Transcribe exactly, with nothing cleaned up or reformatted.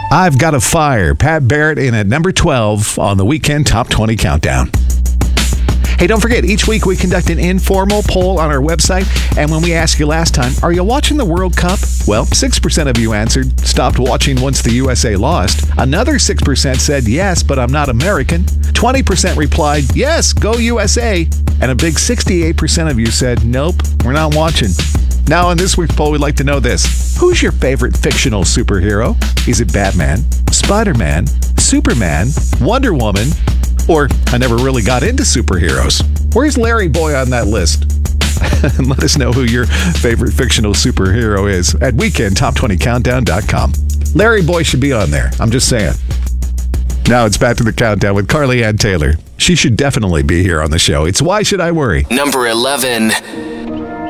I've Got a Fire, Pat Barrett in at number twelve on the Weekend Top twenty Countdown. Hey, don't forget, each week we conduct an informal poll on our website, and when we ask you last time, are you watching the World Cup? Well, six percent of you answered, stopped watching once the U S A lost. Another six percent said, yes, but I'm not American. twenty percent replied, yes, go U S A. And a big sixty-eight percent of you said, nope, we're not watching. Now, on this week's poll, we'd like to know this. Who's your favorite fictional superhero? Is it Batman, Spider-Man, Superman, Wonder Woman, or I never really got into superheroes? Where's Larry Boy on that list? And let us know who your favorite fictional superhero is at weekend top twenty countdown dot com. Larry Boy should be on there. I'm just saying. Now it's back to the countdown with Carly Ann Taylor. She should definitely be here on the show. It's Why Should I Worry? Number eleven.